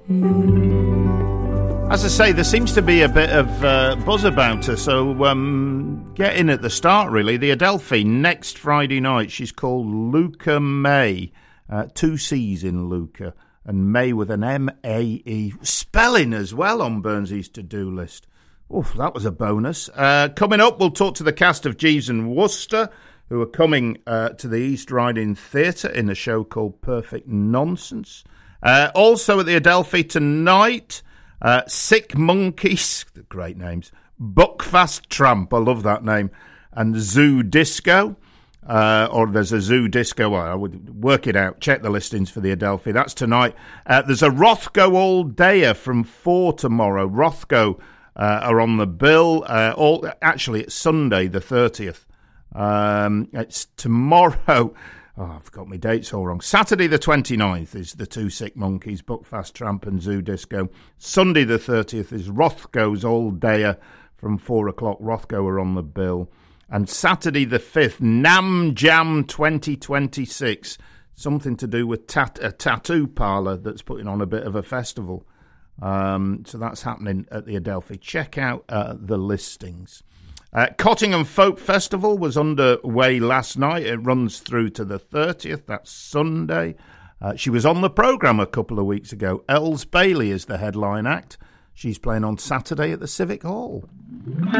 As I say, there seems to be a bit of buzz about her, so get in at the start, really. The Adelphi, next Friday night. She's called Luca May. 2 C's in Luca, and May with an M-A-E. Spelling as well on Burnsy's to-do list. Oof, that was a bonus. Coming up, we'll talk to the cast of Jeeves and Wooster, who are coming to the East Riding Theatre in a show called Perfect Nonsense. Also at the Adelphi tonight, Sick Monkeys, great names, Buckfast Tramp, I love that name, and Zoo Disco, or there's a Zoo Disco, I would work it out, check the listings for the Adelphi, that's tonight. There's a Rothgo all-dayer from 4 tomorrow. Rothgo are on the bill, actually it's Sunday the 30th. It's tomorrow. Oh, I've got my dates all wrong. Saturday the 29th is the 2 Sick Monkeys, Buckfast Tramp and Zoo Disco. Sunday the 30th is Rothgo's all-dayer from 4 o'clock. Rothgo are on the bill. And Saturday the 5th, Nam Jam 2026. Something to do with a tattoo parlour that's putting on a bit of a festival. So that's happening at the Adelphi. Check out the listings. Cottingham Folk Festival was underway last night. It runs through to the 30th. That's Sunday. She was on the programme a couple of weeks ago. Els Bailey is the headline act. She's playing on Saturday at the Civic Hall.